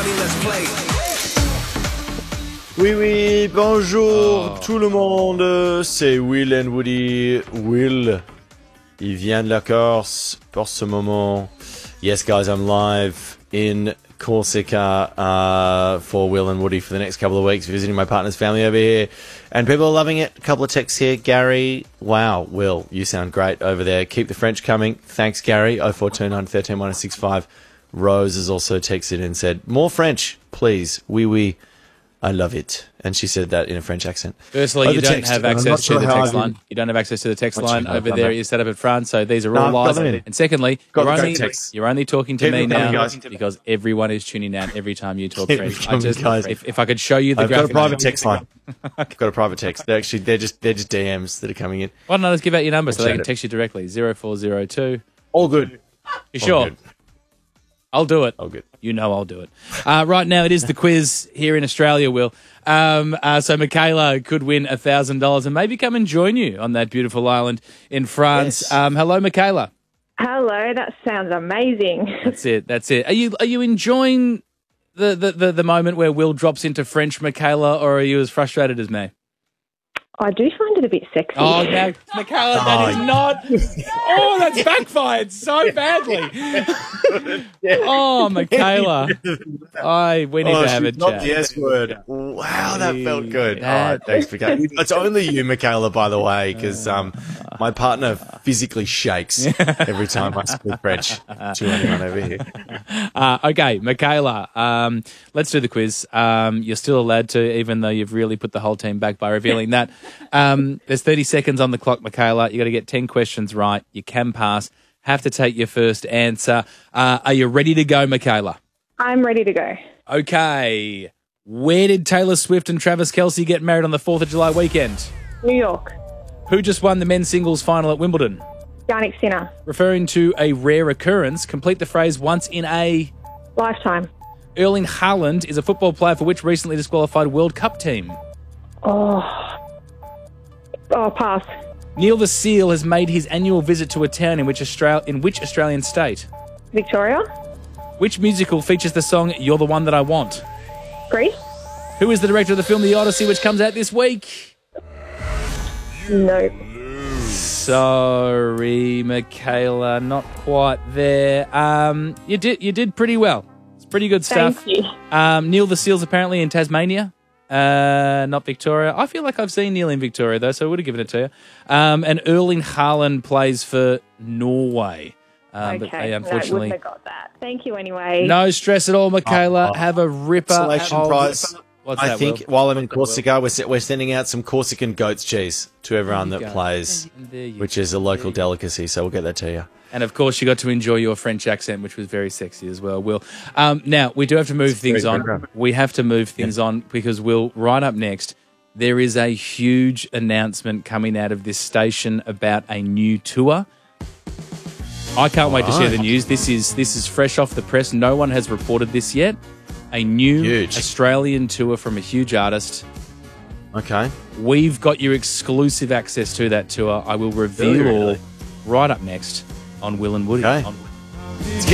Shorty, let's play. Oui, oui, bonjour tout le monde, c'est Will and Woody. Will, il vient de la Corse pour ce moment. Yes, guys, I'm live in Corsica for Will and Woody for the next couple of weeks, visiting my partner's family over here. And people are loving it. A couple of texts here. Gary, wow, Will, you sound great over there. Keep the French coming. Thanks, Gary. 0429 13 165. Rose has also texted and said, more French, please. Oui, oui. I love it. And she said that in a French accent. Firstly, you don't have access to the text line. You don't have access to the text line over there. You're set up at France, so these are all lies. And secondly, you're only talking to me now because everyone is tuning out every time you talk French. If I could show you the graphic. I've got a private text line. I've got a private text. They're just DMs that are coming in. Why don't I just give out your number so they can text you directly? 0402. All good. You sure? Good. I'll do it. All good. You know I'll do it. Right now, it is the quiz here in Australia, Will. So Michaela could win $1,000 and maybe come and join you on that beautiful island in France. Yes. Hello, Michaela. Hello, that sounds amazing. That's it. Are you enjoying the moment where Will drops into French, Michaela, or are you as frustrated as me? I do find it a bit sexy. Oh, no, Michaela, that is not... Oh, that's backfired so badly. Oh, Michaela. We need to have a chat. Not the S word. Wow, that felt good. All right, thanks, Michaela. It's only you, Michaela, by the way, because my partner physically shakes every time I speak French to anyone over here. Okay, Michaela, let's do the quiz. You're still allowed to, even though you've really put the whole team back by revealing that. There's 30 seconds on the clock, Michaela. You got to get 10 questions right. You can pass. Have to take your first answer. Are you ready to go, Michaela? I'm ready to go. Okay. Where did Taylor Swift and Travis Kelce get married on the 4th of July weekend? New York. Who just won the men's singles final at Wimbledon? Yannick Sinner. Referring to a rare occurrence, complete the phrase once in a... Lifetime. Erling Haaland is a football player for which recently disqualified World Cup team? Pass. Neil the Seal has made his annual visit to a town in which Australian state? Victoria. Which musical features the song You're the One That I Want? Greece. Who is the director of the film The Odyssey, which comes out this week? No. Sorry, Michaela, not quite there. You did pretty well. It's pretty good stuff. Thank you. Neil the Seal's apparently in Tasmania. Not Victoria. I feel like I've seen Neil in Victoria, though, so I would have given it to you. And Erling Haaland plays for Norway. Okay, but they no, unfortunately... wouldn't have got that. Thank you anyway. No stress at all, Michaela. Have a ripper. Selection prize. What's I that, think Will? while I'm in Corsica, we're sending out some Corsican goat's cheese to everyone that plays, which is a local delicacy, so we'll get that to you. And, of course, you got to enjoy your French accent, which was very sexy as well, Will. Now, we do have to move things on. We have to move things on because, Will, right up next, there is a huge announcement coming out of this station about a new tour. I can't wait to share the news. This is fresh off the press. No one has reported this yet. A new Australian tour from a huge artist. Okay. We've got your exclusive access to that tour. I will reveal all right up next on Will and Woody. Okay.